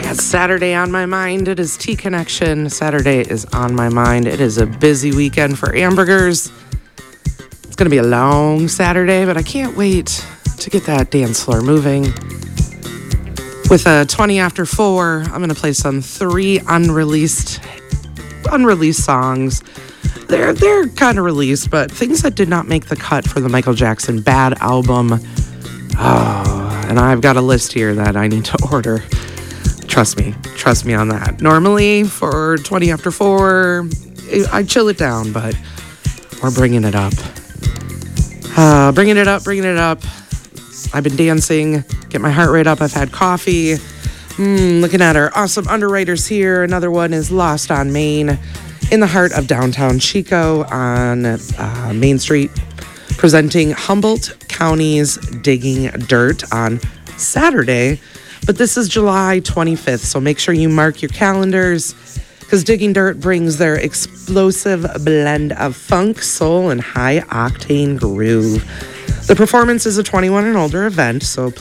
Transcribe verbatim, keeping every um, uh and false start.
Got Saturday on my mind. It is T-Connection. Saturday is on my mind. It is a busy weekend for hamburgers. It's going to be a long Saturday, but I can't wait to get that dance floor moving. With a twenty after four, I'm going to play some three unreleased unreleased songs. They're they're kind of released, but things that did not make the cut for the Michael Jackson Bad album. Oh, and I've got a list here that I need to order. Trust me. Trust me on that. Normally, for twenty after four, I chill it down, but we're bringing it up. Uh, bringing it up, bringing it up. I've been dancing, get my heart rate up. I've had coffee. Mm, looking at our awesome underwriters here. Another one is Lost on Main, in the heart of downtown Chico on uh, Main Street, presenting Humboldt County's Digging Dirt on Saturday. But this is July twenty-fifth, so make sure you mark your calendars, because Digging Dirt brings their explosive blend of funk, soul, and high-octane groove. The performance is a twenty-one and older event, so